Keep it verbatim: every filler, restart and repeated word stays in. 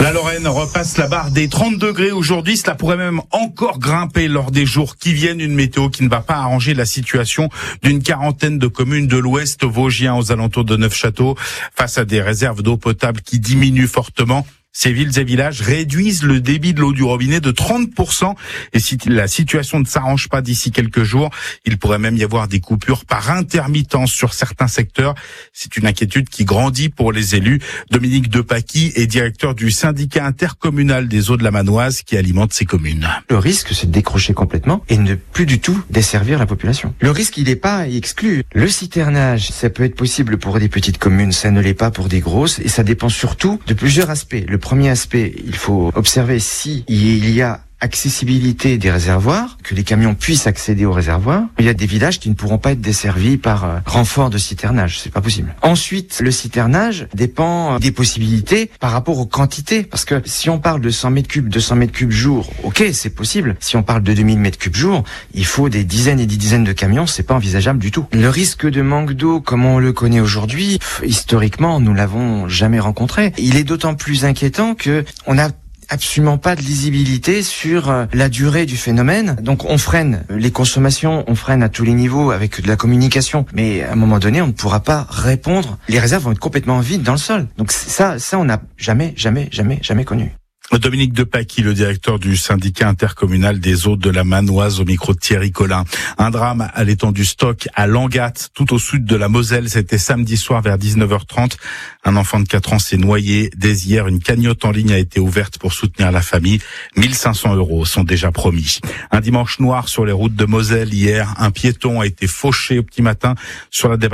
La Lorraine repasse la barre des trente degrés aujourd'hui. Cela pourrait même encore grimper lors des jours qui viennent. Une météo qui ne va pas arranger la situation d'une quarantaine de communes de l'Ouest vosgien aux alentours de Neufchâteau face à des réserves d'eau potable qui diminuent fortement. Ces villes et villages réduisent le débit de l'eau du robinet de trente pour cent. Et si la situation ne s'arrange pas d'ici quelques jours, il pourrait même y avoir des coupures par intermittence sur certains secteurs. C'est une inquiétude qui grandit pour les élus. Dominique Depaky est directeur du syndicat intercommunal des eaux de la Manoise qui alimente ces communes. Le risque, c'est de décrocher complètement et ne plus du tout desservir la population. Le risque, il n'est pas exclu. Le citernage, ça peut être possible pour des petites communes, ça ne l'est pas pour des grosses, et ça dépend surtout de plusieurs aspects. Le premier aspect, il faut observer si il y a accessibilité des réservoirs, que les camions puissent accéder aux réservoirs. Il y a des villages qui ne pourront pas être desservis par euh, renfort de citernage, c'est pas possible. Ensuite, le citernage dépend des possibilités par rapport aux quantités, parce que si on parle de cent mètres cubes, deux cents mètres cubes jour, ok, c'est possible. Si on parle de deux mille mètres cubes jour, il faut des dizaines et des dizaines de camions, c'est pas envisageable du tout. Le risque de manque d'eau, comme on le connaît aujourd'hui, historiquement, nous l'avons jamais rencontré. Il est d'autant plus inquiétant que on a absolument pas de lisibilité sur la durée du phénomène. Donc on freine les consommations, on freine à tous les niveaux avec de la communication. Mais à un moment donné, on ne pourra pas répondre. Les réserves vont être complètement vides dans le sol. Donc ça, ça on n'a jamais, jamais, jamais, jamais connu. Dominique Depaky, le directeur du syndicat intercommunal des eaux de la Manoise, au micro de Thierry Collin. Un drame à l'étang du Stock à Langatte, tout au sud de la Moselle. C'était samedi soir vers dix-neuf heures trente. Un enfant de quatre ans s'est noyé. Dès hier, une cagnotte en ligne a été ouverte pour soutenir la famille. mille cinq cents euros sont déjà promis. Un dimanche noir sur les routes de Moselle. Hier, un piéton a été fauché au petit matin sur la